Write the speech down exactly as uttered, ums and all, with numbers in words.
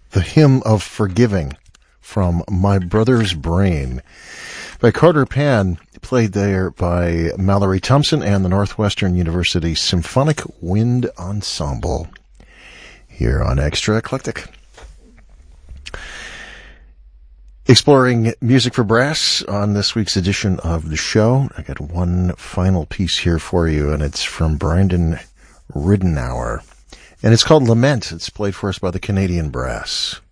The Hymn of Forgiving from My Brother's Brain by Carter Pan, played there by Mallory Thompson and the Northwestern University Symphonic Wind Ensemble here on Extra Eclectic. Exploring music for brass on this week's edition of the show. I got one final piece here for you, and it's from Brandon Ridenour. And it's called Lament. It's played for us by the Canadian Brass.